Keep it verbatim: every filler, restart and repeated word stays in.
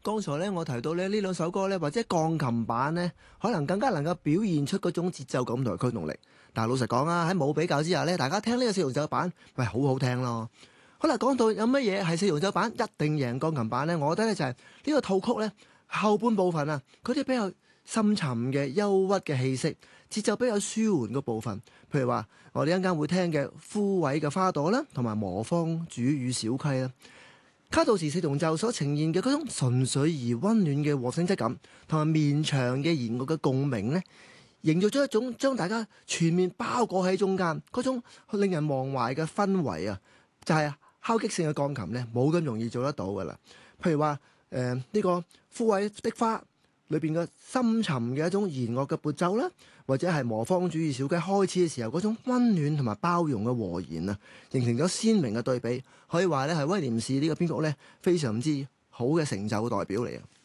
剛才咧，我提到咧呢兩首歌咧，或者鋼琴版咧，可能更加能夠表現出嗰種節奏感同埋驅動力。但係老實講啊，喺冇比較之下咧，大家聽呢個四重奏版，咪好好聽咯。好啦，講到有乜嘢係四重奏版一定贏鋼琴版咧？我覺得咧就係呢個套曲咧後半部分啊，嗰啲比較深沉嘅憂鬱嘅氣息，節奏比較舒緩嘅部分，譬如話我哋一陣間會聽嘅枯萎嘅花朵啦，同埋磨坊主與小溪啦。卡杜士四重奏所呈現嘅嗰種純粹而溫暖嘅和聲質感，同埋綿長嘅弦樂嘅共鳴咧，營造咗一種將大家全面包裹喺中間嗰種令人忘懷嘅氛圍啊！就係、是、敲擊性嘅鋼琴咧，冇咁容易做得到噶啦。譬如話誒呢個枯萎的花裏邊嘅深沉嘅一種弦樂嘅撥奏啦，或者係磨坊主義小雞開始嘅時候嗰種溫暖同埋包容嘅和弦啊，形成咗鮮明嘅對比，可以話咧係威廉士呢個編曲咧非常之好嘅成就代表嚟啊！